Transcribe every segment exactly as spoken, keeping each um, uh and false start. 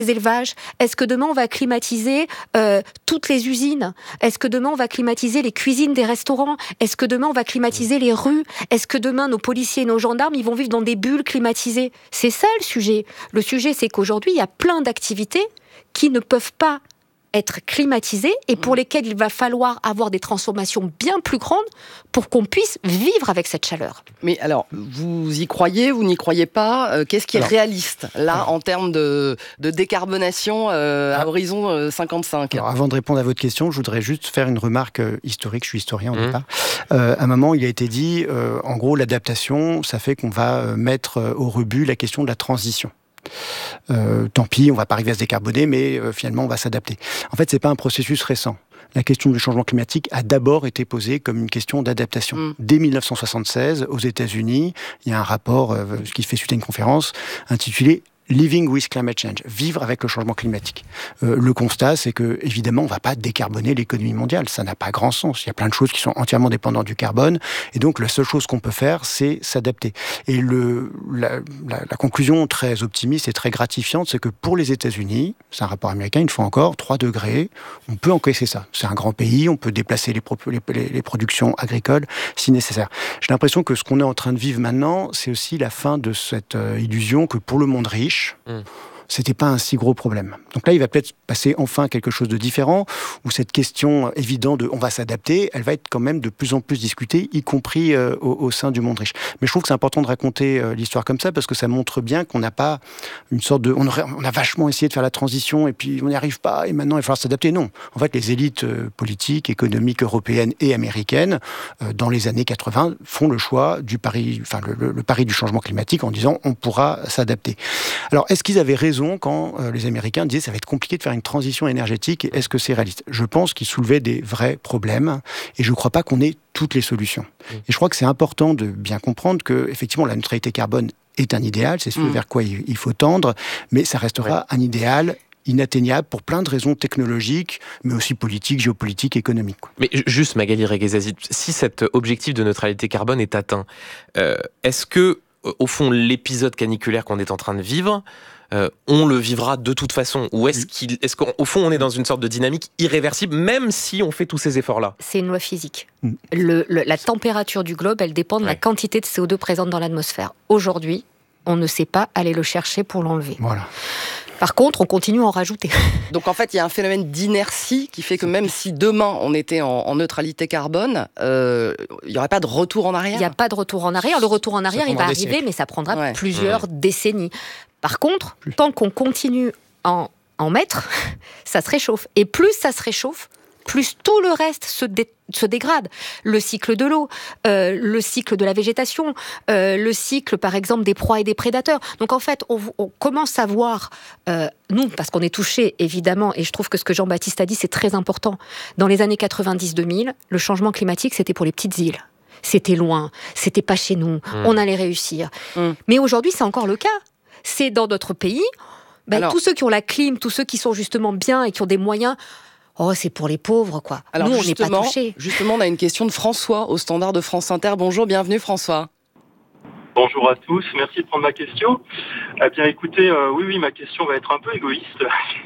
élevages? Est-ce que demain on va climatiser euh, toutes les usines? Est-ce que demain on va climatiser les cuisines des restaurants? Est-ce que demain on va climatiser les rues? Est-ce que demain nos policiers et nos gendarmes ils vont vivre dans des bulles climatisées? C'est ça le sujet. Le sujet c'est qu'aujourd'hui il y a plein d'activités qui ne peuvent pas être climatisées et pour lesquelles il va falloir avoir des transformations bien plus grandes pour qu'on puisse vivre avec cette chaleur. Mais alors, vous y croyez, vous n'y croyez pas? euh, Qu'est-ce qui est alors, réaliste, là, alors, en termes de, de décarbonation euh, à horizon euh, cinquante-cinq? Alors, avant de répondre à votre question, je voudrais juste faire une remarque euh, historique. Je suis historien, au mmh. départ. Euh, à un moment, il a été dit, euh, en gros, l'adaptation, ça fait qu'on va euh, mettre euh, au rebut la question de la transition. Euh, tant pis, on va pas arriver à se décarboner, mais euh, finalement, on va s'adapter. En fait, c'est pas un processus récent. La question du changement climatique a d'abord été posée comme une question d'adaptation. Mmh. Dès dix-neuf cent soixante-seize, aux États-Unis, il y a un rapport euh, qui fait suite à une conférence intitulée Living with Climate Change, vivre avec le changement climatique. Euh, le constat, c'est que évidemment, on ne va pas décarboner l'économie mondiale. Ça n'a pas grand sens. Il y a plein de choses qui sont entièrement dépendantes du carbone, et donc la seule chose qu'on peut faire, c'est s'adapter. Et le, la, la, la conclusion très optimiste et très gratifiante, c'est que pour les États-Unis, c'est un rapport américain, une fois encore, trois degrés, on peut encaisser ça. C'est un grand pays, on peut déplacer les, pro- les, les, les productions agricoles si nécessaire. J'ai l'impression que ce qu'on est en train de vivre maintenant, c'est aussi la fin de cette euh, illusion que pour le monde riche, Mmh. c'était pas un si gros problème. Donc là, il va peut-être passer enfin à quelque chose de différent, où cette question évidente de on va s'adapter, elle va être quand même de plus en plus discutée, y compris euh, au, au sein du monde riche. Mais je trouve que c'est important de raconter euh, l'histoire comme ça, parce que ça montre bien qu'on n'a pas une sorte de... On, aurait, on a vachement essayé de faire la transition, et puis on n'y arrive pas, et maintenant il va falloir s'adapter. Non. En fait, les élites euh, politiques, économiques, européennes et américaines, euh, dans les années quatre-vingts, font le choix du pari, enfin le, le, le pari du changement climatique en disant on pourra s'adapter. Alors, est-ce qu'ils avaient raison quand euh, les Américains disaient ça va être compliqué de faire une transition énergétique, est-ce que c'est réaliste? Je pense qu'ils soulevaient des vrais problèmes et je ne crois pas qu'on ait toutes les solutions. Mmh. Et je crois que c'est important de bien comprendre que effectivement la neutralité carbone est un idéal, c'est ce mmh. vers quoi il, il faut tendre, mais ça restera ouais. un idéal inatteignable pour plein de raisons technologiques, mais aussi politiques, géopolitiques, économiques. Mais juste, Magali Reguezazit, si cet objectif de neutralité carbone est atteint, euh, est-ce que, au fond, l'épisode caniculaire qu'on est en train de vivre, Euh, on le vivra de toute façon? Ou est-ce qu'il, est-ce qu'au fond, on est dans une sorte de dynamique irréversible, même si on fait tous ces efforts-là? C'est une loi physique. Mm. Le, le, la température du globe, elle dépend de ouais. la quantité de C O deux présente dans l'atmosphère. Aujourd'hui, on ne sait pas aller le chercher pour l'enlever. Voilà. Par contre, on continue à en rajouter. Donc en fait, il y a un phénomène d'inertie qui fait que même si demain on était en, en neutralité carbone, euh, il n'y aurait pas de retour en arrière? Il n'y a pas de retour en arrière. Le retour en arrière, il va arriver, siècles. mais ça prendra ouais. plusieurs mmh. décennies. Par contre, plus. tant qu'on continue à en, en mettre, ça se réchauffe. Et plus ça se réchauffe, plus tout le reste se, dé- se dégrade. Le cycle de l'eau, euh, le cycle de la végétation, euh, le cycle, par exemple, des proies et des prédateurs. Donc, en fait, on, on commence à voir, euh, nous, parce qu'on est touchés, évidemment, et je trouve que ce que Jean-Baptiste a dit, c'est très important. Dans les années quatre-vingt-dix deux mille, le changement climatique, c'était pour les petites îles. C'était loin, c'était pas chez nous, mmh. on allait réussir. Mmh. Mais aujourd'hui, c'est encore le cas. C'est dans notre pays, ben, Alors... tous ceux qui ont la clim, tous ceux qui sont justement bien et qui ont des moyens... Oh, c'est pour les pauvres, quoi. Alors nous, on n'est pas touchés. Justement, on a une question de François au standard de France Inter. Bonjour, bienvenue François. Bonjour à tous, merci de prendre ma question. Eh bien écoutez, euh, oui, oui, ma question va être un peu égoïste.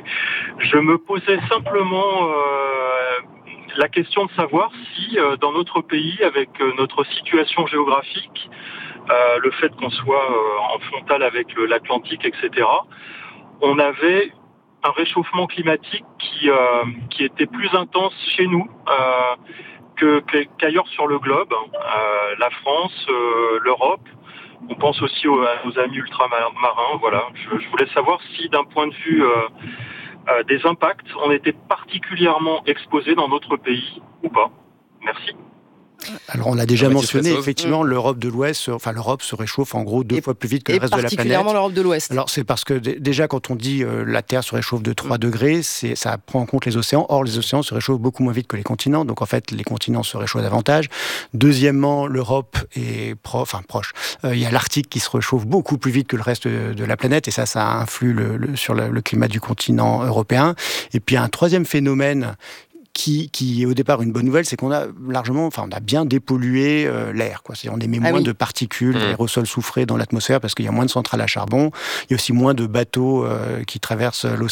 Je me posais simplement euh, la question de savoir si euh, dans notre pays, avec euh, notre situation géographique, euh, le fait qu'on soit euh, en frontale avec le, l'Atlantique, et cetera, on avait un réchauffement climatique qui, euh, qui était plus intense chez nous euh, que, que, qu'ailleurs sur le globe. Euh, la France, euh, l'Europe, on pense aussi aux, à nos amis ultramarins. Voilà. Je, je voulais savoir si d'un point de vue euh, euh, des impacts, on était particulièrement exposé dans notre pays ou pas. Merci. Alors, on l'a déjà mentionné, effectivement, mmh. l'Europe de l'Ouest, enfin, l'Europe se réchauffe en gros deux et, fois plus vite que le reste de la planète. Particulièrement l'Europe de l'Ouest. Alors, c'est parce que d- déjà, quand on dit euh, la Terre se réchauffe de trois mmh. degrés, c'est, ça prend en compte les océans. Or, les océans se réchauffent beaucoup moins vite que les continents. Donc, en fait, les continents se réchauffent davantage. Deuxièmement, l'Europe est pro- enfin, proche. Euh, il y a l'Arctique qui se réchauffe beaucoup plus vite que le reste de, de la planète. Et ça, ça influe le, le, sur le, le climat du continent européen. Et puis, un troisième phénomène Qui, qui est au départ une bonne nouvelle, c'est qu'on a largement, enfin, on a bien dépollué euh, l'air, quoi. C'est, on émet ah moins oui. de particules, mmh. d'aérosols soufrés dans l'atmosphère parce qu'il y a moins de centrales à charbon. Il y a aussi moins de bateaux euh, qui traversent l'océan.